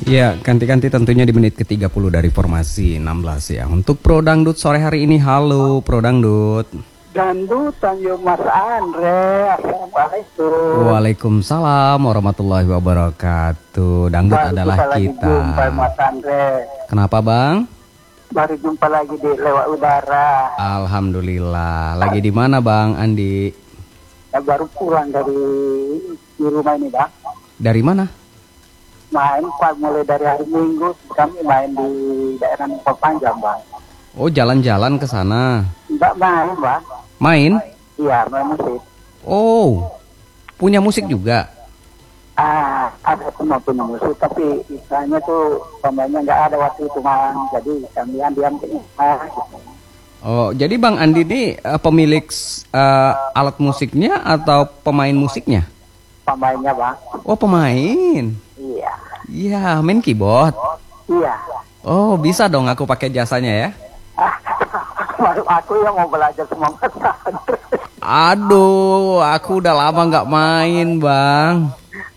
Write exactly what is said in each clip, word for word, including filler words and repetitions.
Ya, ganti-ganti tentunya di menit ke tiga puluh dari formasi enam belas ya. Untuk Pro Dangdut sore hari ini, halo Pro Dangdut. Dangdut Tanjung Mas Andre, Assalamualaikum. Waalaikumsalam warahmatullahi wabarakatuh. Dangdut Baru adalah kita. Lagi kita. jumpa Mas Andre. Kenapa bang? Baru jumpa lagi di lewat udara. Alhamdulillah. Lagi di mana bang Andi? Ya, baru pulang dari di rumah ini bang. Dari mana? Main pak mulai dari hari Minggu kami main di daerah Nusa Panjang bang. Oh jalan-jalan ke sana. Enggak main bang. Main? Iya main musik. Oh, punya musik juga? Ah, ada semua punya musik, tapi istilahnya tuh pemainnya nggak ada waktu itu bang. Jadi kami diam diam ah, gitu. Oh, jadi Bang Andi ini uh, pemilik uh, alat musiknya atau pemain musiknya? Pemainnya bang. Oh, pemain. Iya. Iya, main keyboard. Iya. Oh, bisa dong aku pakai jasanya ya? Baru aku yang mau belajar sama Mas Andre. Aduh, aku udah lama nggak main, Bang.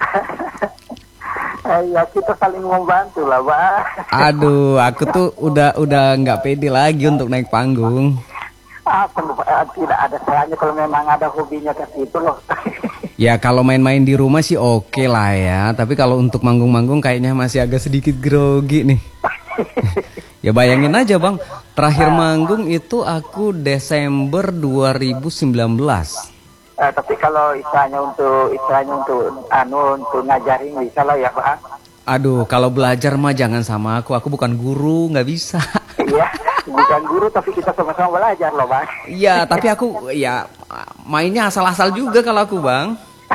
Eh, ya kita saling membantu lah, Bang. Aduh, aku tuh udah udah nggak pede lagi untuk naik panggung. Ah, perlu- eh, tidak ada salahnya kalau memang ada hobinya ke situ loh. Ya kalau main-main di rumah sih oke lah ya. Tapi kalau untuk manggung-manggung kayaknya masih agak sedikit grogi nih. Ya bayangin aja bang, terakhir manggung itu aku Desember dua ribu sembilan belas. Eh, tapi kalau istilahnya untuk istilahnya untuk anu untuk ngajarin bisa lah ya, Bang. Aduh, kalau belajar mah jangan sama aku, aku bukan guru, nggak bisa. Iya, bukan guru tapi kita sama-sama belajar loh, Bang. Iya, tapi aku ya mainnya asal-asal juga kalau aku bang.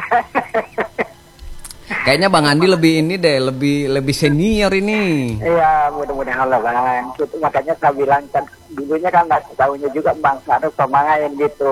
Kayaknya Bang Andi lebih ini deh, lebih lebih senior ini. Iya, mudah-mudahan lah, Bang. Itu makanya saya bilang kan dulunya kan nggak tahunya juga Bang harus pemain gitu.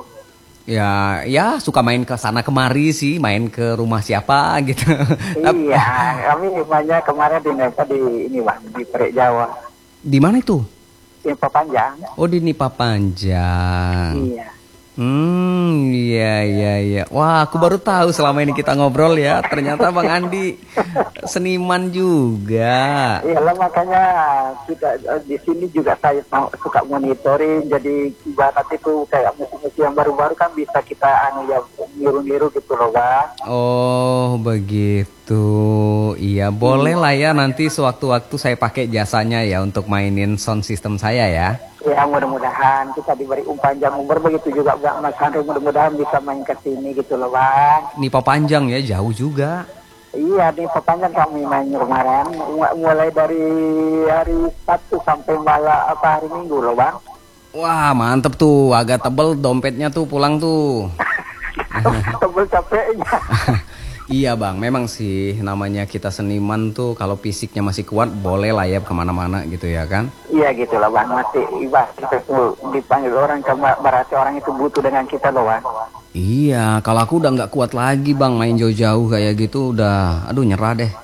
Ya, ya suka main ke sana kemari sih, main ke rumah siapa gitu. Tap- Iya, kami mainnya kemarin di Nesa di ini Bang, di Perek Jawa. Di mana itu? Di Panjang. Oh di Nipa Panjang. Iya. Hmm, iya iya iya. Wah, aku baru tahu selama ini kita ngobrol ya. Ternyata Bang Andi seniman juga. Iyalah makanya kita eh, di sini juga saya mau- suka monitoring. Jadi ibarat itu kayak musik-musik yang baru-baru kan bisa kita anu ya niru-niru gitu loh Bang. Oh, begitu. Iya, boleh lah ya nanti sewaktu-waktu saya pakai jasanya ya untuk mainin sound system saya ya. Ya mudah-mudahan kita diberi umpan panjang umur begitu juga Bang Mas Andri, mudah-mudahan bisa main ke sini gitu loh Bang. Nipa Panjang ya, jauh juga. Iya di Pepanjang kami main kemarin mu- mulai dari hari Sabtu sampai malam apa hari Minggu loh Bang. Wah, mantep tuh. Agak tebel dompetnya tuh pulang tuh. Tebel capeknya. Iya bang, memang sih namanya kita seniman tuh kalau fisiknya masih kuat boleh lah ya kemana-mana gitu ya kan. Iya gitu loh Bang, masih ibarat kita tuh dipanggil orang karena berarti orang itu butuh dengan kita loh Bang. Iya, kalau aku udah nggak kuat lagi bang main jauh-jauh kayak gitu udah, aduh nyerah deh.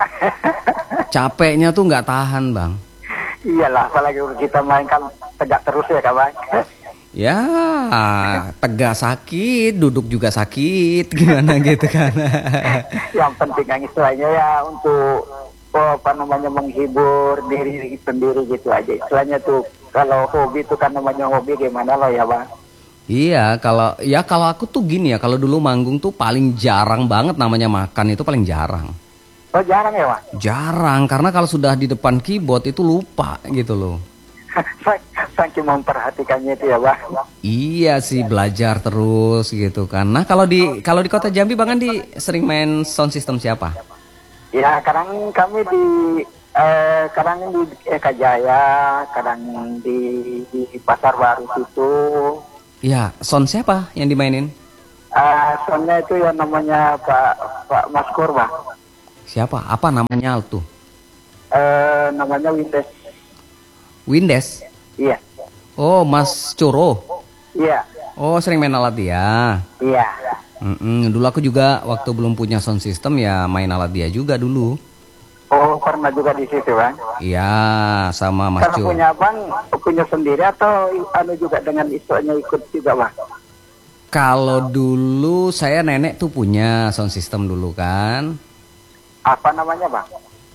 Capeknya tuh nggak tahan bang. Iyalah apalagi kita main kan tegak terus ya kan Bang. Ya, tegak sakit, duduk juga sakit, gimana gitu kan. Yang penting yang istilahnya ya untuk oh, apa namanya menghibur diri sendiri gitu aja. Istilahnya tuh kalau hobi itu kan namanya hobi gimana loh ya Bang. Iya, kalau ya kalau aku tuh gini ya, kalau dulu manggung tuh paling jarang banget namanya makan itu paling jarang. Oh jarang ya Bang? Jarang, karena kalau sudah di depan keyboard itu lupa gitu loh. Saking memperhatikannya itu ya Bang. Iya sih belajar terus gitu kan. Nah kalau di kalau di kota Jambi Bang Andi sering main sound system siapa? Ya kadang kami di eh, kadang di Eka Jaya, kadang di, di Pasar Baru situ. Iya, sound siapa yang dimainin? Eh, soalnya itu yang namanya Pak Pak Maskur Bang. Siapa? Apa namanya tuh? Eh, namanya Windes. Windes. Iya, Oh Mas Coro. iya, Oh sering main alat dia. iya. Mm-mm, dulu aku juga waktu belum punya sound system ya main alat dia juga dulu. Oh pernah juga di situ Bang. Iya sama Mas Karena Coro. punya Bang, punya sendiri atau anu juga dengan istilahnya ikut juga Bang? Kalau dulu saya nenek tuh punya sound system dulu kan. Apa namanya Bang?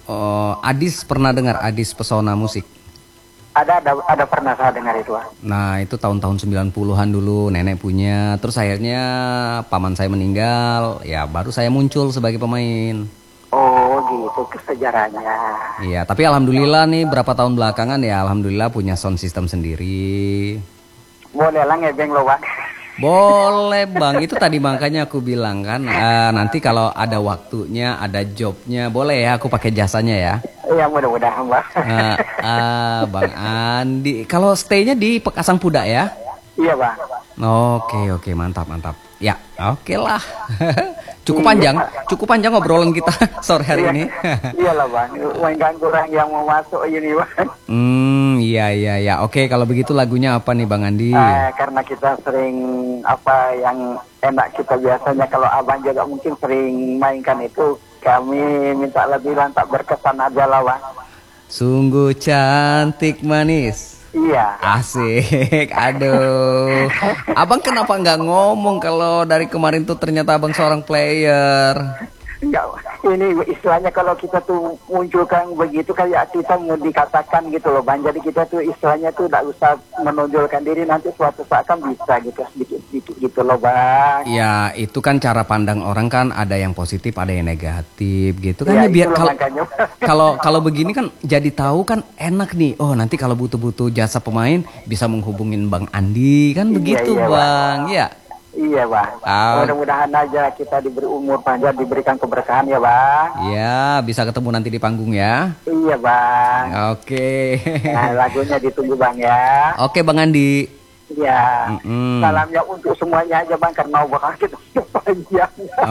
Oh, Adis pernah dengar Adis Pesona Musik? Ada, ada, ada pernah saya dengar itu. Ah. Nah, itu tahun-tahun sembilan puluhan dulu nenek punya. Terus akhirnya paman saya meninggal, ya baru saya muncul sebagai pemain. Oh, gitu sejarahnya. Iya, tapi alhamdulillah nih berapa tahun belakangan ya alhamdulillah punya sound system sendiri. Boleh lah ngebeng lo, Bang. Boleh Bang, itu tadi makanya aku bilang kan, uh, nanti kalau ada waktunya, ada jobnya, boleh ya aku pakai jasanya ya. Iya, mudah-mudahan Bang. Uh, uh, Bang Andi, kalau stay-nya di Pekasang Pudak ya? Iya Bang. Oke oke mantap mantap. Ya oke lah. Cukup panjang, cukup panjang obrolan kita sore hari iya, ini. Iyalah Bang, mainkan kurang yang mau masuk ini Bang. Hmm, iya iya iya. Oke, kalau begitu lagunya apa nih Bang Andi? Eh, karena kita sering apa yang enak kita biasanya kalau Abang juga mungkin sering mainkan itu, kami minta lebih tak berkesan aja lah Bang. Sungguh cantik manis. Iya. Asik, aduh. Abang kenapa nggak ngomong kalau dari kemarin tuh ternyata abang seorang player? Enggak, ini istilahnya kalau kita tuh munculkan begitu kayak kita mau dikatakan gitu loh Bang. Jadi kita tuh istilahnya tuh tidak usah menonjolkan diri, nanti suatu saat kan bisa gitu sedikit-sedikit gitu loh Bang. Ya itu kan cara pandang orang kan, ada yang positif ada yang negatif gitu kan ya, ya biar kalau kalau kalau begini kan jadi tahu kan enak nih. Oh nanti kalau butuh-butuh jasa pemain bisa menghubungin Bang Andi kan begitu iya, iya, Bang. Ya. Iya Bang, oh. Mudah-mudahan aja kita diberi umur panjang, diberikan keberkahan ya Bang. Iya, bisa ketemu nanti di panggung ya. Iya Bang. Oke. Nah, lagunya ditunggu Bang ya. Oke Bang Andi. Iya, mm-hmm. Salamnya untuk semuanya aja Bang, karena bakal kita panjang.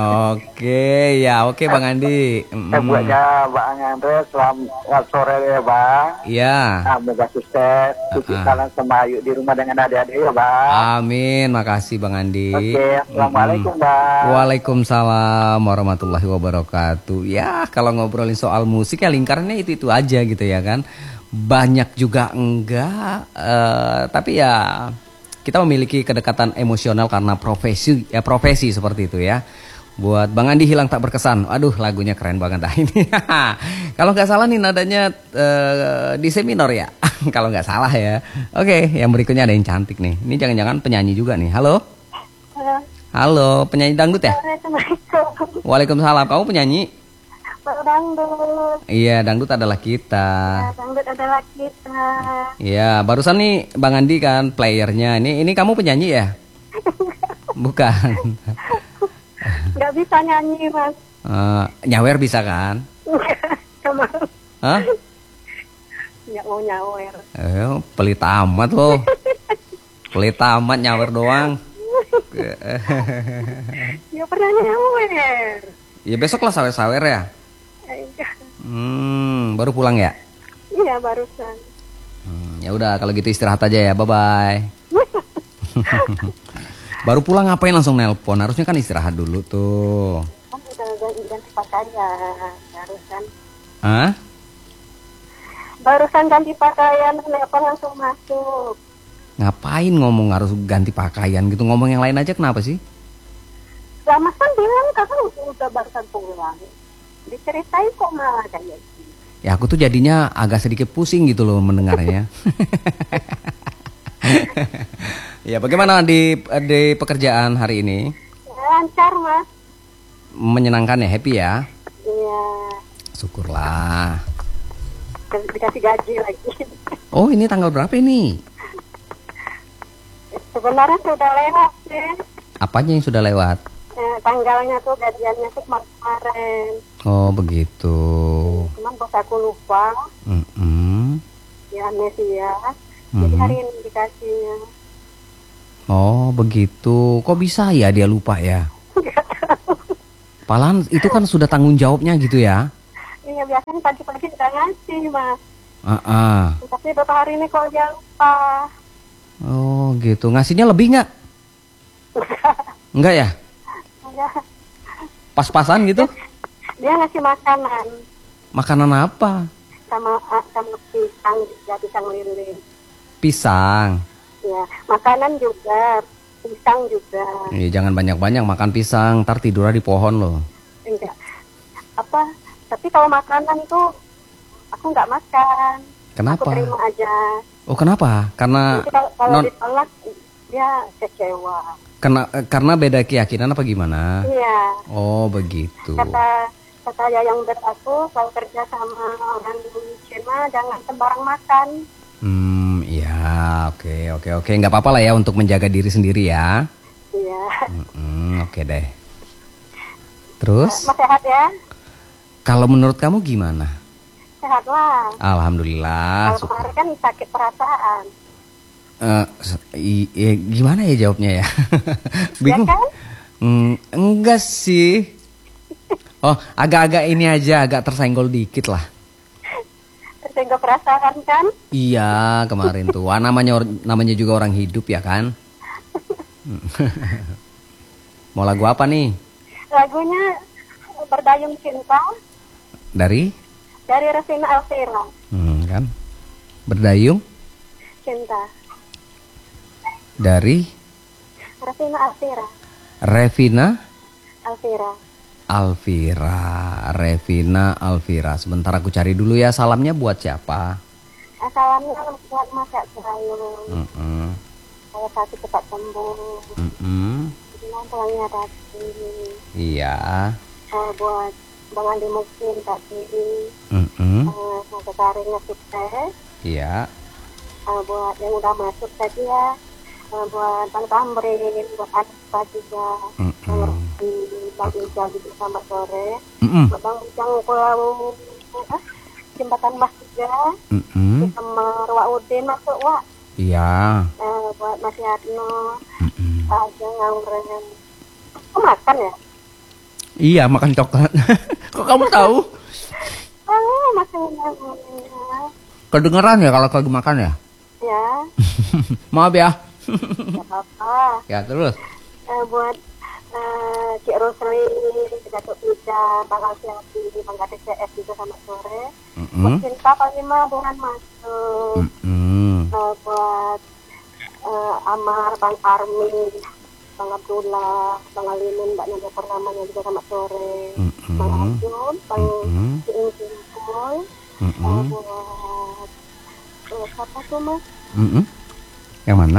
Oke, ya oke Bang Andi. Mm-hmm. Buatnya Bang Andre, selamat sore ya Bang. Iya. Semoga sukses, sukses uh-uh. Salam sama Ayu di rumah dengan adik-adik ya Bang. Amin, makasih Bang Andi. Oke, assalamualaikum mm-hmm. Bang. Waalaikumsalam warahmatullahi wabarakatuh. Ya, kalau ngobrolin soal musik ya lingkarannya itu-itu aja gitu ya kan. Banyak juga enggak, uh, tapi ya kita memiliki kedekatan emosional karena profesi ya profesi seperti itu ya. Buat Bang Andi hilang tak berkesan. Aduh lagunya keren banget dah ini. Kalau nggak salah nih nadanya uh, di C minor ya. Kalau nggak salah ya. Oke, yang berikutnya ada yang cantik nih. Ini jangan-jangan penyanyi juga nih. Halo. Halo. Halo, penyanyi dangdut ya? Assalamualaikum. Waalaikumsalam. Kamu penyanyi? Dangdut. Iya, dangdut adalah kita. Ya, dangdut adalah kita. Iya, barusan nih Bang Andi kan playernya. Ini ini kamu penyanyi ya? Bukan. Nggak bisa nyanyi Mas. Uh, nyawer bisa kan? Enggak. Hah? Nggak mau nyawer. Eh, pelit amat loh. Pelit amat nyawer doang. Ya pernah nyawer. Ya besok lah sawer-sawer ya. Hmm, baru pulang ya? Iya barusan. Hmm, ya udah kalau gitu istirahat aja ya, bye bye. Baru pulang ngapain langsung nelpon? Harusnya kan istirahat dulu tuh. Kan udah ganti pakaian, barusan. Hah? Barusan ganti pakaian, nelpon langsung masuk. Ngapain ngomong harus ganti pakaian gitu? Ngomong yang lain aja kenapa sih? Lah Mas kan bilang kakak udah barusan pulang. Diceritain kok malah kayak gitu. Ya aku tuh jadinya agak sedikit pusing gitu loh mendengarnya. Ya bagaimana di di pekerjaan hari ini? Lancar Mas. Menyenangkan ya, happy ya? Iya. Syukurlah. Dikasih gaji lagi. Oh ini tanggal berapa ini? Sebenarnya sudah lewat sih. Apanya yang sudah lewat? Eh, tanggalnya tuh gajiannya tuh kemarin. Oh begitu. Cuman bos aku lupa. Mm-mm. Ya amnesia. Mm-hmm. Jadi hari ini dikasihnya. Oh begitu. Kok bisa ya dia lupa ya? Palan itu kan sudah tanggung jawabnya gitu ya? Iya biasanya pagi-pagi udah ngasih Mas. Uh-uh. Tapi beberapa hari ini kok dia lupa. Oh gitu. Ngasihnya lebih nggak? Enggak ya? Pas-pasan gitu? Dia ngasih makanan. Makanan apa? Sama sama pisang, ya pisang lilin. Pisang. Ya, makanan juga, pisang juga. Iya, jangan banyak-banyak makan pisang, ntar tidurnya di pohon loh. Enggak. Apa? Tapi kalau makanan tuh aku nggak makan. Kenapa? Aku terima aja. Oh, kenapa? Karena Nanti kalau, kalau non ditolak dia kecewa. kena, karena beda keyakinan apa gimana? Iya. Oh, begitu. Kata kata Yayang Bet aku kalau kerja sama orang Cina jangan sembarang makan. Hmm, iya, oke, oke, oke. Nggak apa-apa lah ya untuk menjaga diri sendiri ya. Iya. Hmm, oke deh. Terus, Mas sehat ya? kalau menurut kamu gimana? Sehat lah. Alhamdulillah. Kalau kemarin kan sakit perasaan. Eh, i- i- gimana ya jawabnya ya? Bingung. Ya kan? Hmm, enggak sih. Oh, agak-agak ini aja, agak tersenggol dikit lah. Tersenggol perasaan kan? Iya, kemarin tuh. Wah, namanya or- namanya juga orang hidup ya kan? Mau lagu apa nih? Lagunya Berdayung Cinta Dari? dari Revina Alvira. Hmm, kan? Berdayung Cinta. dari Revina Alvira. Revina Alvira. Alvira. Revina Alvira. Sebentar aku cari dulu ya, salamnya buat siapa? Salamnya buat Mas Selalu. Mm-mm. Saya sakit cepat sembuh. Mm-mm. Bilang pulangnya tadi. Iya. Uh, buat Bang Andi Muksin tadi. Mm-mm. Uh, Sekretarisnya sukses. Iya. Uh, buat yang udah masuk tadi ya. Uh, buat Bang Tamrin, buat Anispa juga. Mm-mm. Bang Rofi, Bang Ijal juga selamat sore. Mm-mm. Buat Bang Ujang Pulau uh, Jembatan Mas juga. Mm-mm. Sama Waudin masuk Wak. Iya. Uh, buat Mas Yatno. Mm-mm. Aja ngawuran. Kok makan ya? Iya, makan coklat. Kok kamu tahu? Oh, makan ngawuran. Kedengeran ya kalau lagi makan ya? Ya, Maaf ya. gak apa-apa. Ya, terus. Eh, buat eh, Cik Rosli, Datuk Ida, Bang Alfiati, Bang Gadis C S juga selamat sore. Mm-mm. Buat Cinta Palima, Bulan masuk. Mm-mm. Eh, buat eh, Amar, Bang Armin, Bang Abdullah, Bang Alimin, Mbak Nadia Purnamanya juga selamat sore. Mm-mm. Bang Arjun, Bang Mm-mm. Ciing Simpul. Eh, Mm-mm. buat eh, siapa tuh mas? Mm-mm. Yang mana?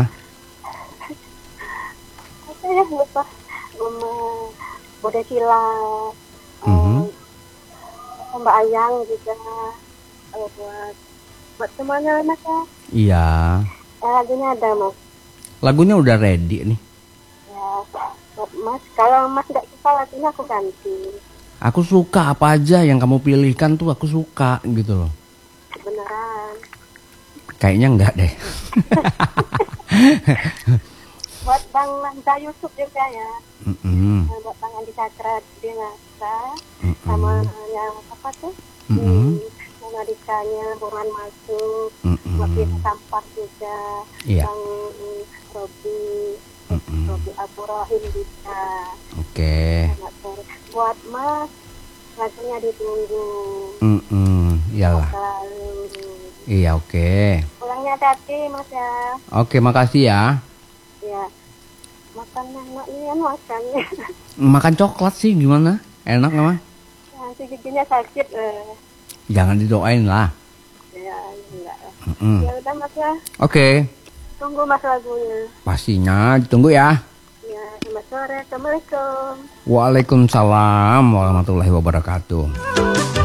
Apa ya lupa. Mama Bude Sila, Mhm. eh, Mbak Ayang juga. Eh, buat buat semuanya mas ya. Iya. Eh, lagunya ada mas. Lagunya udah ready nih. Ya, buat mas. Kalau mas nggak suka lagunya aku ganti. Aku suka apa aja yang kamu pilihkan tuh aku suka gitu loh. Beneran. Kayaknya enggak deh. Buat Bang Lanza Yusuf juga ya. Mm-mm. Eh, buat Bang Andi Cakra dia ngasa. Mm-mm. Sama yang apa tuh? Mm-mm. Yang adikanya Buruan masuk. Mm-mm. Buat Bisa Sampah juga. Iya. Bang Robi. Mm-mm. Robi Abu Rahim juga. Oke. Selamat sore. Buat Mas, lagunya ditunggu. Mm-mm. Iyalah. Selalu. Iya, oke. Pulangnya hati Mas ya. Oke, makasih ya. Ya. Makan enak ini kan makan. Makan coklat sih gimana? Enak nggak mah? Nanti giginya sakit. Eh. Jangan didoain lah. Ya, enggak. Mm-mm. Ya udah Mas ya. Oke. Tunggu Mas lagunya. Pastinya ditunggu ya. Ya, selamat sore. Assalamualaikum. Waalaikumsalam warahmatullahi wabarakatuh.